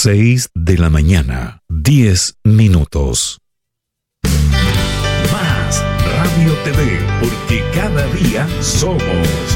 6 de la mañana, 10 minutos. Más Radio TV, porque cada día somos